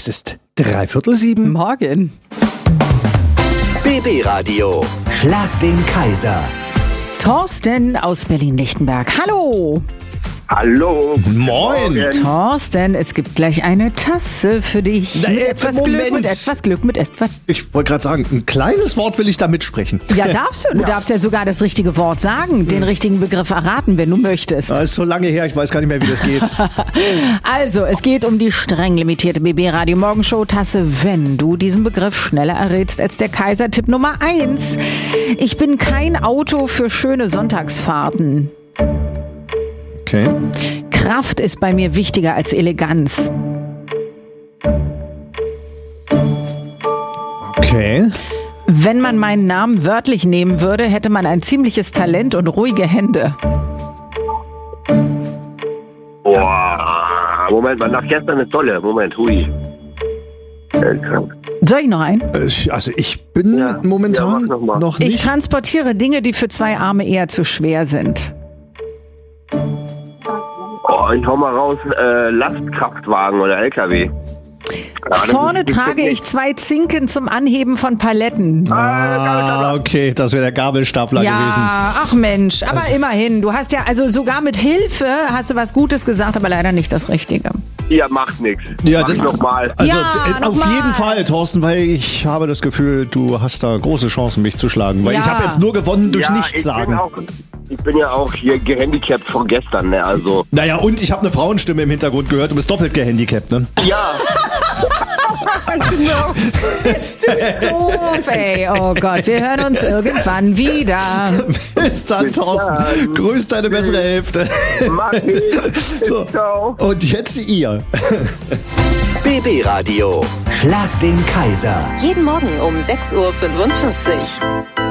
Es ist 6:45. Morgen. BB Radio. Schlag den Kaiser. Thorsten aus Berlin-Lichtenberg. Hallo. Hallo. Moin. Thorsten, es gibt gleich eine Tasse für dich. Mit etwas Glück, mit etwas. Ich wollte gerade sagen, ein kleines Wort will ich da mitsprechen. Ja, darfst du. Du darfst ja sogar das richtige Wort sagen, den richtigen Begriff erraten, wenn du möchtest. Das ist so lange her, ich weiß gar nicht mehr, wie das geht. Also, es geht um die streng limitierte BB Radio Morgenshow Tasse, wenn du diesen Begriff schneller errätst als der Kaiser. Tipp Nummer 1. Ich bin kein Auto für schöne Sonntagsfahrten. Okay. Kraft ist bei mir wichtiger als Eleganz. Okay. Wenn man meinen Namen wörtlich nehmen würde, hätte man ein ziemliches Talent und ruhige Hände. Boah. Moment, man nach gestern ist tolle. Moment, hui. Soll ich noch einen? Also ich bin momentan mach noch mal. noch Ich nicht... transportiere Dinge, die für zwei Arme eher zu schwer sind. Oh, ich hau mal raus, Lastkraftwagen oder LKW. Vorne trage ich 2 Zinken zum Anheben von Paletten. Okay, das wäre der Gabelstapler gewesen. Ja, ach Mensch, aber immerhin. Du hast ja, also sogar mit Hilfe hast du was Gutes gesagt, aber leider nicht das Richtige. Ja, macht nichts. Ja, Mach ich nochmal. Also Ja, auf noch mal. jeden Fall, Thorsten, weil ich habe das Gefühl, du hast da große Chancen, mich zu schlagen. Weil Ja. ich habe jetzt nur gewonnen durch Ja, nichts sagen. Ich bin ja auch hier gehandicapt von gestern, ne? Also. Naja, und ich habe eine Frauenstimme im Hintergrund gehört. Du bist doppelt gehandicapt, ne? Ja. Bist du doof, ey. Oh Gott, wir hören uns irgendwann wieder. Bis dann, Thorsten. Grüß deine bessere Hälfte. Mach ich. So. Ciao. Und jetzt ihr. BB Radio. Schlag den Kaiser. Jeden Morgen um 6:45 Uhr.